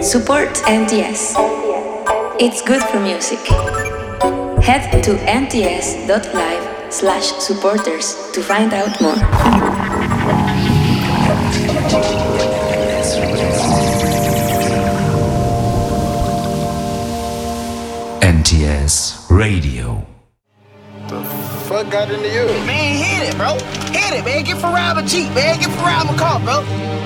Support NTS. It's good for music. Head to nts.live/supporters to find out more. NTS Radio. The fuck got into you? Man, hit it, bro. Hit it, man. Get Ferrari Jeep, man. Get Ferrari car, bro.